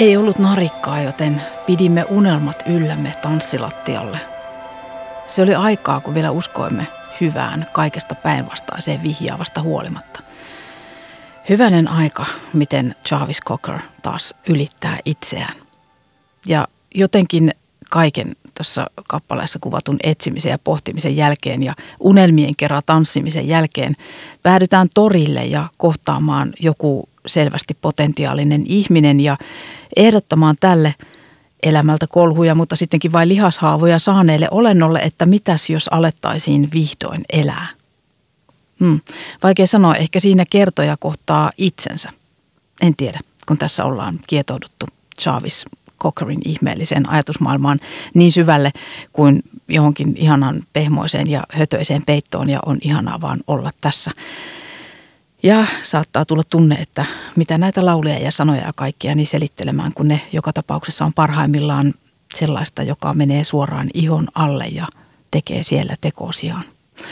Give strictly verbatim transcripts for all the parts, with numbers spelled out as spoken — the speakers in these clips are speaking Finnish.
Ei ollut narikkaa, joten pidimme unelmat yllämme tanssilattialle. Se oli aikaa, kun vielä uskoimme hyvään kaikesta päinvastaiseen vihjaavasta huolimatta. Hyvänen aika, miten Jarvis Cocker taas ylittää itseään. Ja jotenkin kaiken tuossa kappaleessa kuvatun etsimisen ja pohtimisen jälkeen ja unelmien kerran tanssimisen jälkeen päädytään torille ja kohtaamaan joku selvästi potentiaalinen ihminen ja ehdottamaan tälle elämältä kolhuja, mutta sittenkin vain lihashaavoja saaneelle olennolle, että mitäs jos alettaisiin vihdoin elää. Hmm. Vaikea sanoa, ehkä siinä kertoja kohtaa itsensä. En tiedä, kun tässä ollaan kietouduttu Jarvis Cockerin ihmeelliseen ajatusmaailmaan niin syvälle kuin johonkin ihanan pehmoiseen ja hötöiseen peittoon ja on ihanaa vaan olla tässä. Ja saattaa tulla tunne, että mitä näitä lauleja ja sanoja ja kaikkia niin selittelemään, kun ne joka tapauksessa on parhaimmillaan sellaista, joka menee suoraan ihon alle ja tekee siellä tekosiaan.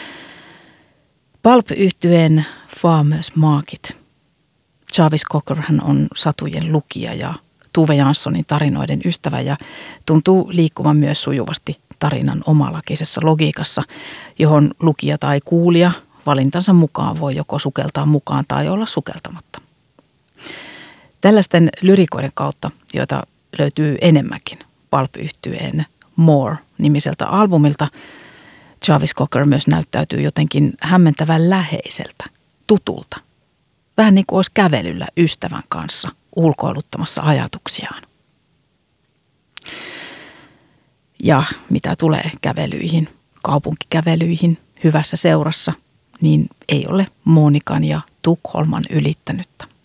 Pulp-yhtyeen Farmers Market. Jarvis Cocker hän on satujen lukija ja Tove Janssonin tarinoiden ystävä ja tuntuu liikkuvan myös sujuvasti tarinan omalakisessa logiikassa, johon lukija tai kuulija valintansa mukaan voi joko sukeltaa mukaan tai olla sukeltamatta. Tällaisten lyrikoiden kautta, joita löytyy enemmänkin Pulp-yhtyeen More-nimiseltä albumilta, Jarvis Cocker myös näyttäytyy jotenkin hämmentävän läheiseltä, tutulta. Vähän niin kuin olisi kävelyllä ystävän kanssa ulkoiluttamassa ajatuksiaan. Ja mitä tulee kävelyihin, kaupunkikävelyihin, hyvässä seurassa, niin ei ole Monikan ja Tukholman ylittänyttä.